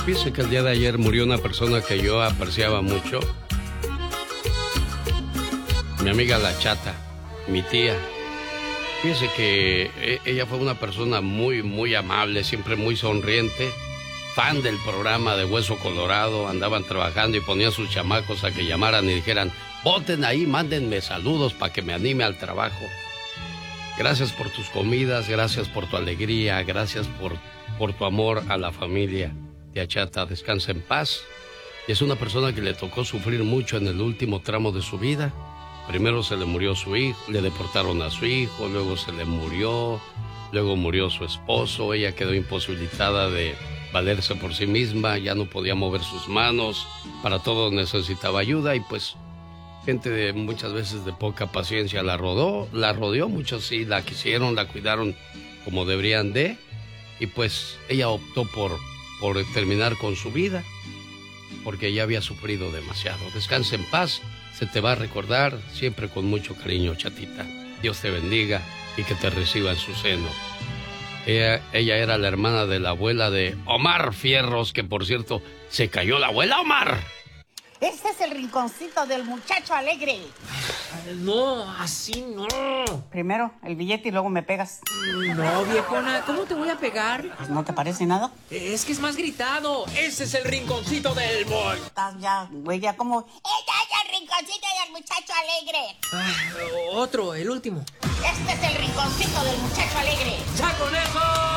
Fíjese que el día de ayer murió una persona que yo apreciaba mucho. Mi amiga La Chata, mi tía. Fíjese que ella fue una persona muy, muy amable, siempre muy sonriente. Fan del programa de Hueso Colorado. Andaban trabajando y ponía a sus chamacos a que llamaran y dijeran: voten ahí, mándenme saludos para que me anime al trabajo. Gracias por tus comidas, gracias por tu alegría, gracias por tu amor a la familia. Tía Chata, descansa en paz. Y es una persona que le tocó sufrir mucho en el último tramo de su vida. Primero se le murió su hijo, le deportaron a su hijo, luego se le murió, luego murió su esposo. Ella quedó imposibilitada de valerse por sí misma, ya no podía mover sus manos, para todo necesitaba ayuda y pues gente de muchas veces de poca paciencia la rodeó, muchos sí la quisieron, la cuidaron como deberían de, y pues ella optó por terminar con su vida, porque ya había sufrido demasiado. Descansa en paz, se te va a recordar siempre con mucho cariño, Chatita. Dios te bendiga y que te reciba en su seno. Ella era la hermana de la abuela de Omar Fierros, que por cierto, se cayó la abuela, Omar. Este es el rinconcito del muchacho alegre. No, así no. Primero el billete y luego me pegas. No, viejona, ¿cómo te voy a pegar? Pues no te parece nada. Es que es más gritado. Ese es el rinconcito del boy. Estás ya, güey, ya como... Este es el rinconcito del muchacho alegre. Otro, el último. Este es el rinconcito del muchacho alegre. ¡Ya con eso!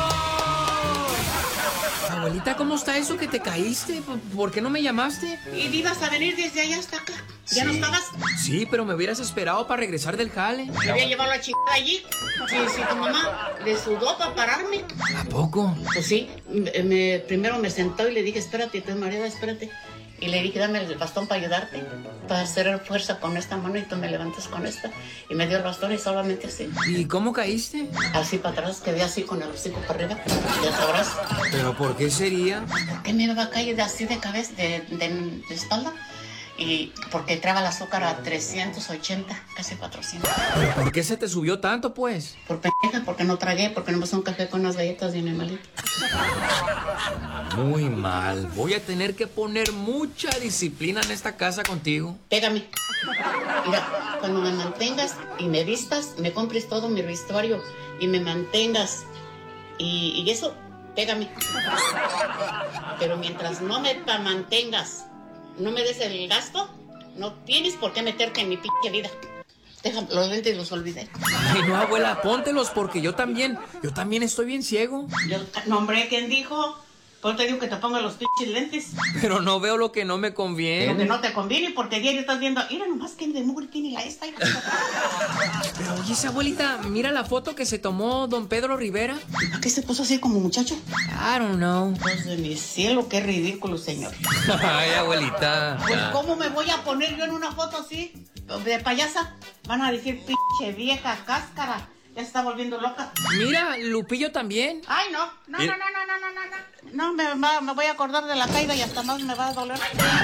Abuelita, ¿cómo está eso que te caíste? ¿Por qué no me llamaste? ¿Y ibas a venir desde allá hasta acá? ¿Ya Sí. no estabas? Sí, pero me hubieras esperado para regresar del jale. ¿Me había llevado la chica allí? Sí, tu mamá le sudó para pararme. ¿A poco? Pues sí, primero me sentó y le dije, espérate, estoy mareada, espérate. Y le dije, dame el bastón para ayudarte, para hacer fuerza con esta mano y tú me levantas con esta. Y me dio el bastón y solamente así. ¿Y cómo caíste? Así para atrás, quedé así con el hocico para arriba. Ya sabrás. ¿Pero por qué sería? ¿Por qué me iba a caer así de cabeza, de espalda? Y porque traba el azúcar a 380, casi 400. ¿Pero por qué se te subió tanto, pues? Por pendeja, porque no tragué, porque no me pasó un café con unas galletas de animalito. Muy mal. Voy a tener que poner mucha disciplina en esta casa contigo. Pégame. Mira, cuando me mantengas y me vistas, me compres todo mi vestuario y me mantengas y eso, pégame. Pero mientras no me mantengas, no me des el gasto, no tienes por qué meterte en mi pinche vida. Déjame, los lentes los olvidé. Ay, no, abuela, póntelos porque yo también estoy bien ciego. No, hombre, ¿quién dijo? Pues te digo que te ponga los pinches lentes. Pero no veo lo que no me conviene. Lo que no te conviene porque diario estás viendo. Mira nomás que de mugre tiene la esta. Pero oye, esa abuelita, mira la foto que se tomó don Pedro Rivera. ¿A qué se puso así como muchacho? I don't know. Dios de mi cielo, qué ridículo, señor. Ay, abuelita. Pues, ¿cómo me voy a poner yo en una foto así? De payasa. Van a decir, pinche vieja cáscara. Ya se está volviendo loca. Mira, Lupillo también. Ay, no. No, me voy a acordar de la caída y hasta más me va a doler.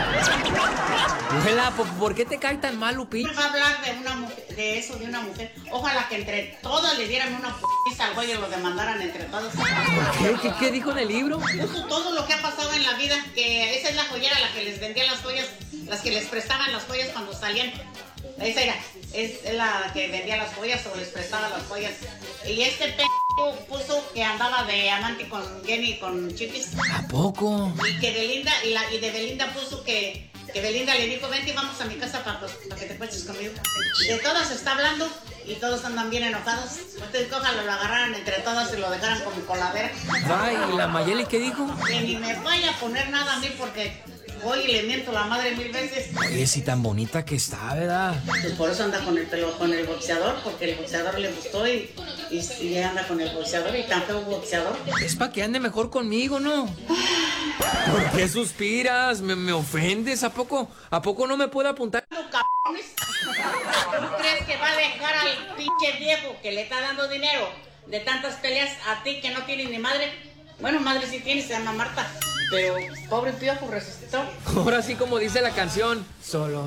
Abuela, ¿por qué te cae tan mal, Lupillo? Va a hablar de una mujer, de eso, de una mujer. Ojalá que entre todas le dieran una p***iza al güey y lo demandaran entre todas. ¿Qué dijo en el libro? Puso todo lo que ha pasado en la vida, que esa es la joyera la que les vendía las joyas, las que les prestaban las joyas cuando salían. Esa era, es la que vendía las joyas o les prestaba las joyas. Y este p*** puso que andaba de amante con Jenny, con Chiquis. ¿A poco? Y que Belinda, y de Belinda puso que Belinda le dijo, vente, vamos a mi casa para que te cueches conmigo. De todas se está hablando y todos andan bien enojados. Ustedes ojalá lo agarraran entre todas y lo dejaran como coladera. Ay, ¿y la Mayeli qué dijo? Que ni me vaya a poner nada a mí porque voy y le miento la madre 1000 veces. Oye, si tan bonita que está, ¿verdad? Pues por eso anda con el boxeador, porque el boxeador le gustó y anda con el boxeador y tan feo boxeador. Es para que ande mejor conmigo, ¿no? ¿Por qué suspiras? ¿Me ofendes? ¿A poco no me puedo apuntar? ¡No, cabrones! ¿Tú crees que va a dejar al pinche viejo que le está dando dinero de tantas peleas a ti que no tienes ni madre? Bueno, madre sí tiene, se llama Marta. Pero pobre piojo resucitó. Ahora sí, como dice la canción, solo